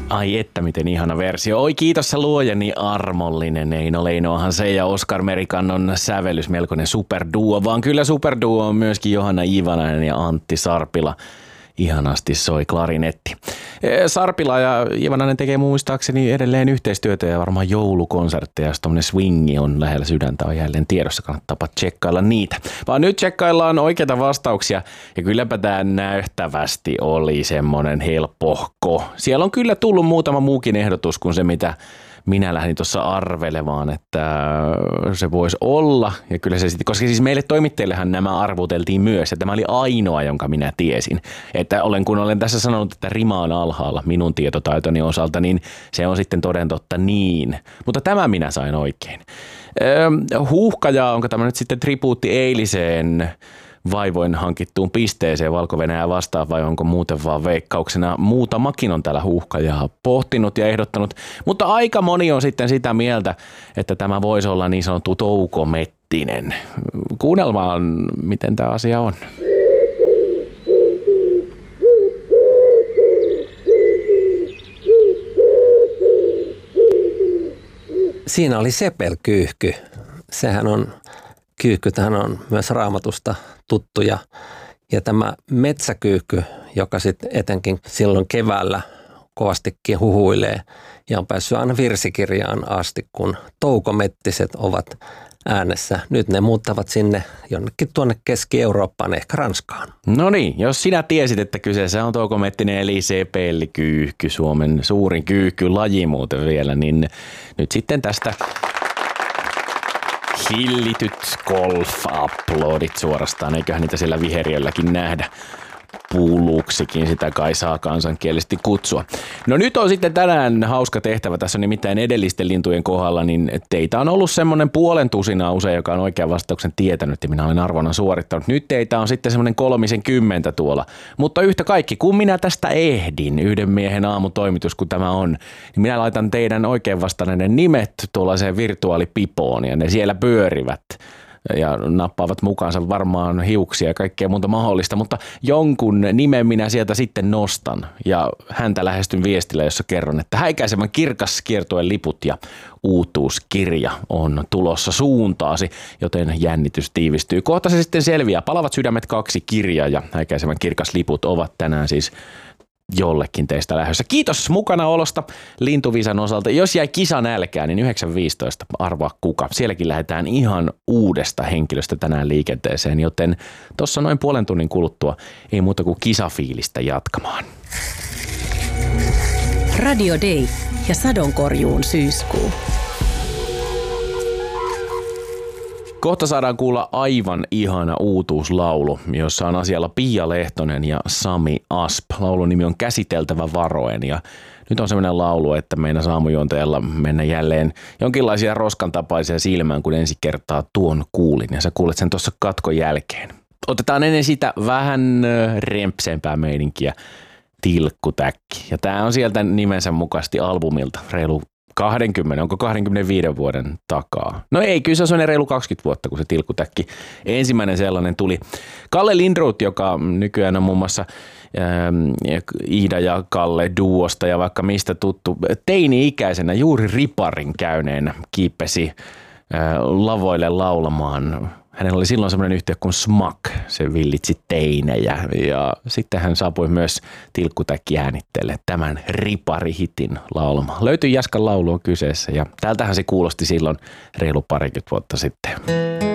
Ai että miten ihana versio. Oi kiitos sä luojani armollinen. Eino Leinoahan se ja Oskar Merikannon sävellys melkoinen superduo, vaan kyllä superduo on myöskin Johanna Ivanainen ja Antti Sarpila. Ihanasti soi klarinetti. Sarpila ja Ivanainen tekee muistaakseni edelleen yhteistyötä ja varmaan joulukonsertteja, jos tommonen swingi on lähellä sydäntä on jälleen tiedossa, kannattaa tsekkailla niitä. Vaan nyt tsekkaillaan oikeita vastauksia ja kylläpä tää nähtävästi oli semmonen helpohko. Siellä on kyllä tullut muutama muukin ehdotus kuin se, mitä minä lähdin tuossa arvelemaan, että se voisi olla. Ja kyllä se sitten, koska siis meille toimittajillehan nämä arvuteltiin myös, ja tämä oli ainoa, jonka minä tiesin. Että kun olen tässä sanonut, että rima on alhaalla minun tietotaitoni osalta, niin se on sitten toden totta niin. Mutta tämä minä sain oikein. Huuhkaja, onko tämä nyt sitten tribuutti eiliseen vaivoin hankittuun pisteeseen Valko-Venäjää vastaan vai onko muuten vaan veikkauksena? Muutamakin on täällä huuhkajaa pohtinut ja ehdottanut, mutta aika moni on sitten sitä mieltä, että tämä voisi olla niin sanottu Touko Mettinen. Kuunnellaan, miten tämä asia on. Siinä oli sepelkyyhky. Sehän on kyyhkytähän on myös Raamatusta tuttu ja tämä metsäkyyhky, joka sitten etenkin silloin keväällä kovastikin huhuilee ja on päässyt aina virsikirjaan asti, kun toukomettiset ovat äänessä. Nyt ne muuttavat sinne jonnekin tuonne Keski-Eurooppaan, ehkä Ranskaan. No niin, jos sinä tiesit, että kyseessä on Touko Mettinen eli sepelkyyhky, Suomen suurin kyyhkylaji muuten vielä, niin nyt sitten tästä hillityt golf-aplodit suorastaan, eiköhän niitä siellä viheriölläkin nähdä. Puluksikin sitä kai saa kansankielisesti kutsua. No nyt on sitten tänään hauska tehtävä. Tässä on nimittäin edellisten lintujen kohdalla, niin teitä on ollut semmoinen 50 usein, joka on oikean vastauksen tietänyt ja minä olen arvonnan suorittanut. Nyt teitä on sitten semmoinen 30 tuolla. Mutta yhtä kaikki, kun minä tästä ehdin, yhden miehen aamutoimitus kun tämä on, niin minä laitan teidän oikein vastanneiden nimet tuollaiseen virtuaalipipoon ja ne siellä pyörivät. Ja nappaavat mukaansa varmaan hiuksia ja kaikkea muuta mahdollista, mutta jonkun nimen minä sieltä sitten nostan ja häntä lähestyn viestillä, jossa kerron, että Häikäisemmän kirkas kiertueen liput ja uutuuskirja on tulossa suuntaasi, joten jännitys tiivistyy. Kohta se sitten selviää. Palavat sydämet 2 kirja ja Häikäisemmän kirkas liput ovat tänään siis jollekin teistä lähdössä. Kiitos mukana olosta Lintuviisan osalta. Jos jäi kisa nälkään, niin 9.15 arvaa kuka. Sielläkin lähdetään ihan uudesta henkilöstä tänään liikenteeseen, joten tuossa noin puolen tunnin kuluttua ei muuta kuin kisafiilistä jatkamaan. Radio Day ja sadonkorjuun syyskuu. Kohta saadaan kuulla aivan ihana uutuuslaulu, jossa on asialla Pia Lehtonen ja Sami Asp. Laulun nimi on Käsiteltävä varoen ja nyt on sellainen laulu, että meidän aamujuontajalla mennä jälleen jonkinlaisia roskan tapaisia silmään, kun ensi kertaa tuon kuulin ja sä kuulet sen tuossa katkon jälkeen. Otetaan ennen sitä vähän rempsempää meininkiä, Tilkkutäkki. Ja tää on sieltä nimensä mukaisesti albumilta reilu 20, onko 25 vuoden takaa? No ei, kyllä se on reilu 20 vuotta, kun se Tilkkutäkki ensimmäinen sellainen tuli. Kalle Lindroth, joka nykyään on muun muassa Iida ja Kalle duosta ja vaikka mistä tuttu, teini-ikäisenä juuri riparin käyneenä kiippesi lavoille laulamaan. Hänellä oli silloin semmoinen yhtiö kuin Smack, se villitsi teinejä ja sitten hän saapui myös Tilkkutäkki äänitteelle tämän riparihitin laulamaan. Löytyi Jaskan laulu on kyseessä ja tältähän se kuulosti silloin reilu 20 vuotta sitten.